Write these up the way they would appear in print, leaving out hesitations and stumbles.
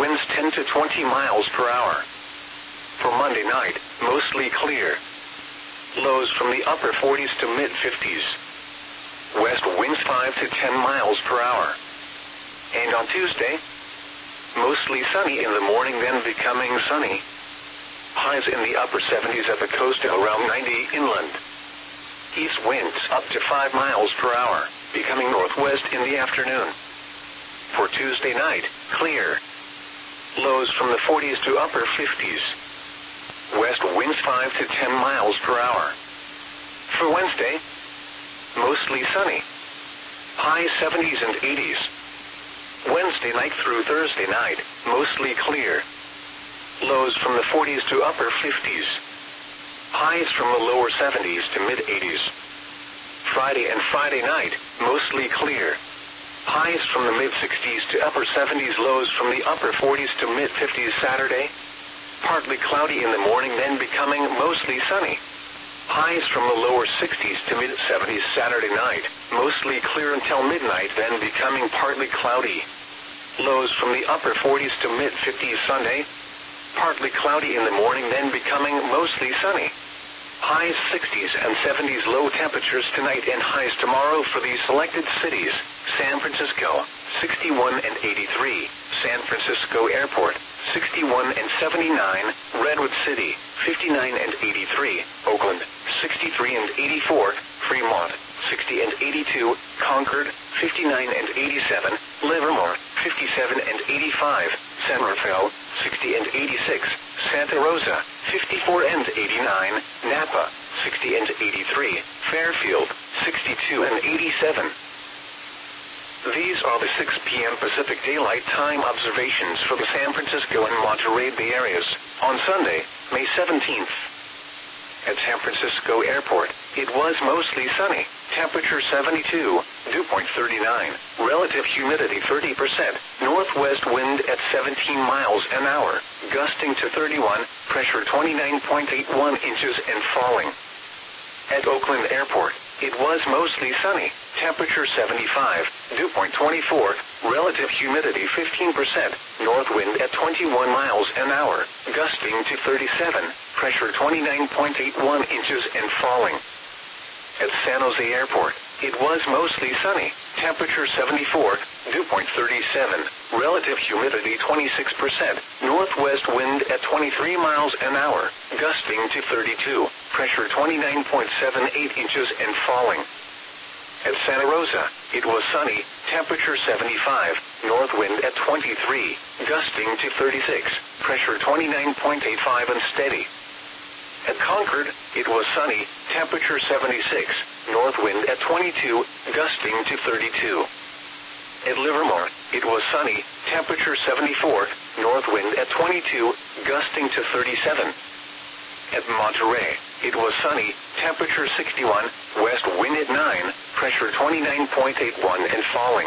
winds 10 to 20 miles per hour. For Monday night, mostly clear. Lows from the upper 40s to mid-50s. West winds 5 to 10 miles per hour. And on Tuesday, mostly sunny in the morning, then becoming sunny. Highs in the upper 70s at the coast and around 90 inland. East winds up to 5 miles per hour, becoming northwest in the afternoon. For Tuesday night, clear. Lows from the 40s to upper 50s. West winds 5 to 10 miles per hour. For Wednesday, mostly sunny. High 70s and 80s. Wednesday night through Thursday night, mostly clear. Lows from the 40s to upper 50s. Highs from the lower 70s to mid-80s. Friday and Friday night, mostly clear. Highs from the mid-60s to upper 70s, lows from the upper 40s to mid-50s Saturday. Partly cloudy in the morning, then becoming mostly sunny. Highs from the lower 60s to mid-70s Saturday night, mostly clear until midnight, then becoming partly cloudy. Lows from the upper 40s to mid-50s Sunday. Partly cloudy in the morning, then becoming mostly sunny. Highs 60s and 70s, low temperatures tonight and highs tomorrow for these selected cities: San Francisco, 61 and 83, San Francisco Airport, 61 and 79, Redwood City, 59 and 83, Oakland, 63 and 84, Fremont, 60 and 82, Concord, 59 and 87, Livermore, 57 and 85, San Rafael, 60 and 86, Santa Rosa, 54 and 89, Napa, 60 and 83, Fairfield, 62 and 87. These are the 6 p.m. Pacific Daylight Time observations for the San Francisco and Monterey Bay areas on Sunday, May 17th. At San Francisco Airport, it was mostly sunny, temperature 72, dew point 39, relative humidity 30%, northwest wind at 17 miles an hour, gusting to 31, pressure 29.81 inches and falling. At Oakland Airport, it was mostly sunny, temperature 75, dew point 24, relative humidity 15%, north wind at 21 miles an hour, gusting to 37, pressure 29.81 inches and falling. At San Jose Airport, it was mostly sunny, temperature 74, dew point 37, relative humidity 26%, northwest wind at 23 miles an hour, gusting to 32, pressure 29.78 inches and falling. At Santa Rosa, it was sunny, temperature 75, north wind at 23, gusting to 36, pressure 29.85 and steady. At Concord, it was sunny, temperature 76, north wind at 22, gusting to 32. At Livermore, it was sunny, temperature 74, north wind at 22, gusting to 37. At Monterey, it was sunny, temperature 61, west wind at 9, pressure 29.81 and falling.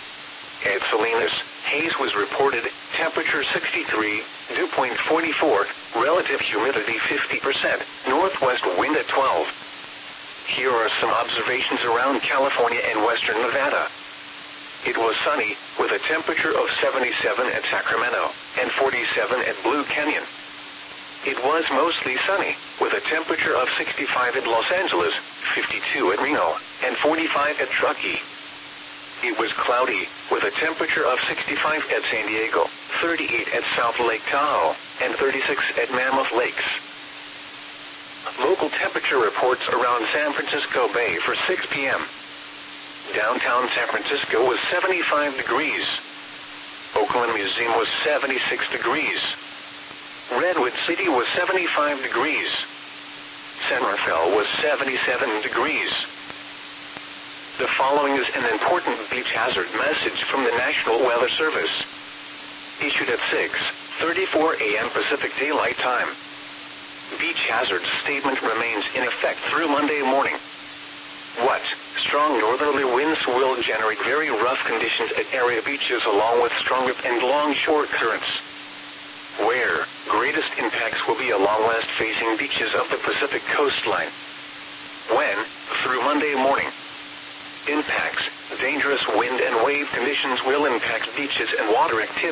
At Salinas, haze was reported, temperature 63, dew point 44, relative humidity 50%, northwest wind at 12. Here are some observations around California and western Nevada. It was sunny, with a temperature of 77 at Sacramento, and 47 at Blue Canyon. It was mostly sunny, with a temperature of 65 at Los Angeles, 52 at Reno, and 45 at Truckee. It was cloudy, with a temperature of 65 at San Diego, 38 at South Lake Tahoe, and 36 at Mammoth Lakes. Local temperature reports around San Francisco Bay for 6 p.m. Downtown San Francisco was 75 degrees. Oakland Museum was 76 degrees. Redwood City was 75 degrees. San Rafael was 77 degrees. The following is an important beach hazard message from the National Weather Service. Issued at 6:34 a.m. Pacific Daylight Time. Beach hazard statement remains in effect through Monday morning. What? Strong northerly winds will generate very rough conditions at area beaches along with strong rip and long shore currents. Where? Greatest impacts will be along west-facing beaches of the Pacific coastline. When? Through Monday morning. Impacts. Dangerous wind and wave conditions will impact beaches and water activity.